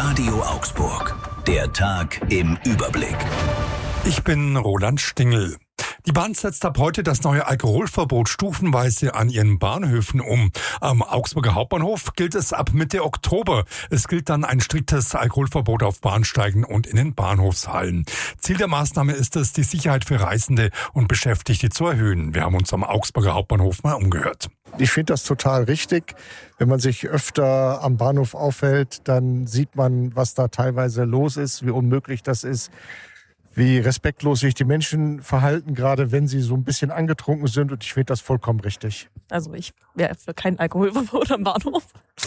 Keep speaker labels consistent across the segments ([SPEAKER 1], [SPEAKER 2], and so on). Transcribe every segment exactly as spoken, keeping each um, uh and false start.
[SPEAKER 1] Radio Augsburg. Der Tag im Überblick.
[SPEAKER 2] Ich bin Roland Stingel. Die Bahn setzt ab heute das neue Alkoholverbot stufenweise an ihren Bahnhöfen um. Am Augsburger Hauptbahnhof gilt es ab Mitte Oktober. Es gilt dann ein striktes Alkoholverbot auf Bahnsteigen und in den Bahnhofshallen. Ziel der Maßnahme ist es, die Sicherheit für Reisende und Beschäftigte zu erhöhen. Wir haben uns am Augsburger Hauptbahnhof mal umgehört.
[SPEAKER 3] Ich finde das total richtig. Wenn man sich öfter am Bahnhof aufhält, dann sieht man, was da teilweise los ist, wie unmöglich das ist, wie respektlos sich die Menschen verhalten, gerade wenn sie so ein bisschen angetrunken sind. Und ich finde das vollkommen richtig.
[SPEAKER 4] Also ich wäre für kein Alkoholverbot am Bahnhof.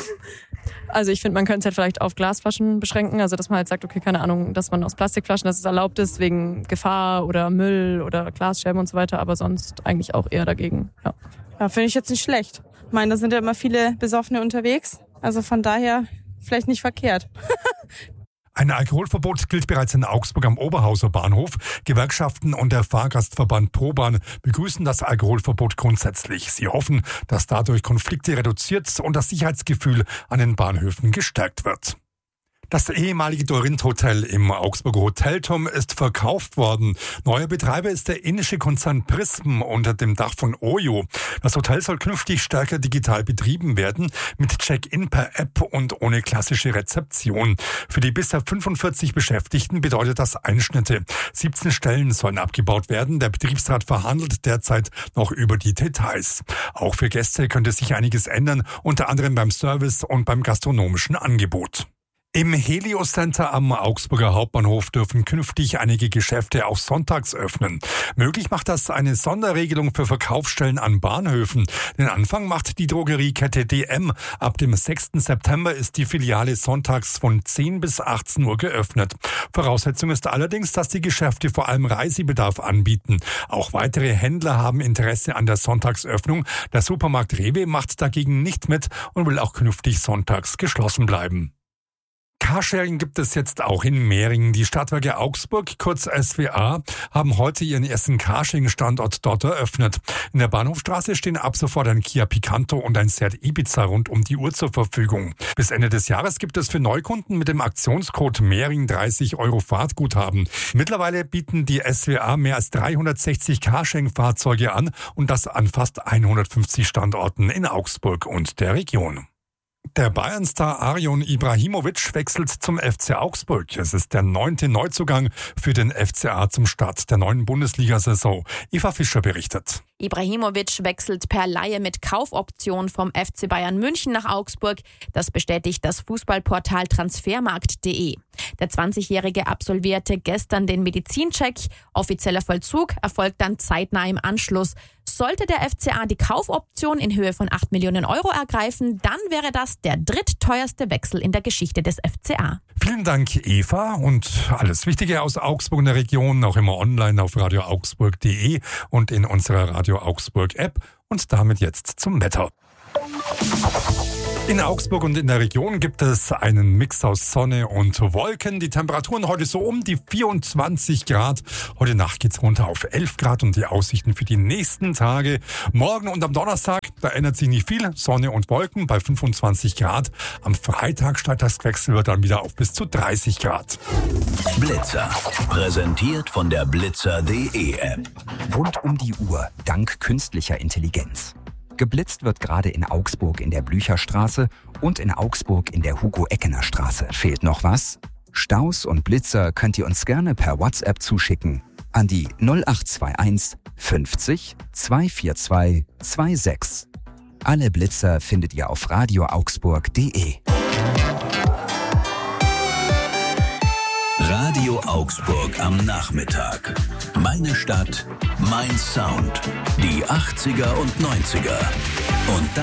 [SPEAKER 4] Also ich finde, man könnte es halt vielleicht auf Glasflaschen beschränken. Also dass man halt sagt, okay, keine Ahnung, dass man aus Plastikflaschen, dass es erlaubt ist wegen Gefahr oder Müll oder Glasscherben und so weiter. Aber sonst eigentlich auch eher dagegen. Ja,
[SPEAKER 5] ja, finde ich jetzt nicht schlecht. Ich meine, da sind ja immer viele Besoffene unterwegs. Also von daher vielleicht nicht verkehrt.
[SPEAKER 2] Ein Alkoholverbot gilt bereits in Augsburg am Oberhauser Bahnhof. Gewerkschaften und der Fahrgastverband ProBahn begrüßen das Alkoholverbot grundsätzlich. Sie hoffen, dass dadurch Konflikte reduziert und das Sicherheitsgefühl an den Bahnhöfen gestärkt wird. Das ehemalige Dorint-Hotel im Augsburger Hotelturm ist verkauft worden. Neuer Betreiber ist der indische Konzern Prism unter dem Dach von Oyo. Das Hotel soll künftig stärker digital betrieben werden, mit Check-in per App und ohne klassische Rezeption. Für die bisher fünfundvierzig Beschäftigten bedeutet das Einschnitte. siebzehn Stellen sollen abgebaut werden. Der Betriebsrat verhandelt derzeit noch über die Details. Auch für Gäste könnte sich einiges ändern, unter anderem beim Service und beim gastronomischen Angebot. Im Helio Center am Augsburger Hauptbahnhof dürfen künftig einige Geschäfte auch sonntags öffnen. Möglich macht das eine Sonderregelung für Verkaufsstellen an Bahnhöfen. Den Anfang macht die Drogeriekette D M. Ab dem sechsten September ist die Filiale sonntags von zehn bis achtzehn Uhr geöffnet. Voraussetzung ist allerdings, dass die Geschäfte vor allem Reisebedarf anbieten. Auch weitere Händler haben Interesse an der Sonntagsöffnung. Der Supermarkt Rewe macht dagegen nicht mit und will auch künftig sonntags geschlossen bleiben. Carsharing gibt es jetzt auch in Mehringen. Die Stadtwerke Augsburg, kurz S W A, haben heute ihren ersten Carsharing-Standort dort eröffnet. In der Bahnhofstraße stehen ab sofort ein Kia Picanto und ein Seat Ibiza rund um die Uhr zur Verfügung. Bis Ende des Jahres gibt es für Neukunden mit dem Aktionscode Mehring dreißig Euro Fahrtguthaben. Mittlerweile bieten die S W A mehr als dreihundertsechzig Carsharing-Fahrzeuge an und das an fast hundertfünfzig Standorten in Augsburg und der Region. Der Bayern-Star Arjon Ibrahimovic wechselt zum F C Augsburg. Es ist der neunte Neuzugang für den F C A zum Start der neuen Bundesliga-Saison. Eva Fischer berichtet.
[SPEAKER 6] Ibrahimovic wechselt per Leihe mit Kaufoption vom F C Bayern München nach Augsburg. Das bestätigt das Fußballportal transfermarkt punkt de. Der zwanzigjährige absolvierte gestern den Medizincheck. Offizieller Vollzug erfolgt dann zeitnah im Anschluss. Sollte der F C A die Kaufoption in Höhe von acht Millionen Euro ergreifen, dann wäre das der drittteuerste Wechsel in der Geschichte des F C A.
[SPEAKER 2] Vielen Dank, Eva. Und alles Wichtige aus Augsburg und der Region auch immer online auf radio augsburg punkt de und in unserer Radio Augsburg App. Und damit jetzt zum Wetter. In Augsburg und in der Region gibt es einen Mix aus Sonne und Wolken. Die Temperaturen heute so um die vierundzwanzig Grad. Heute Nacht geht's runter auf elf Grad und die Aussichten für die nächsten Tage. Morgen und am Donnerstag, da ändert sich nicht viel. Sonne und Wolken bei fünfundzwanzig Grad. Am Freitag steigt das Wechsel wird dann wieder auf bis zu dreißig Grad.
[SPEAKER 1] Blitzer. Präsentiert von der blitzer punkt de App.
[SPEAKER 7] Rund um die Uhr, dank künstlicher Intelligenz. Geblitzt wird gerade in Augsburg in der Blücherstraße und in Augsburg in der Hugo-Eckener-Straße. Fehlt noch was? Staus und Blitzer könnt ihr uns gerne per WhatsApp zuschicken an die null acht zwei eins fünfzig zweihundertvierundzwanzig sechsundzwanzig. Alle Blitzer findet ihr auf radio augsburg punkt de.
[SPEAKER 1] Radio Augsburg am Nachmittag. Meine Stadt, mein Sound. Die achtziger und neunziger. Und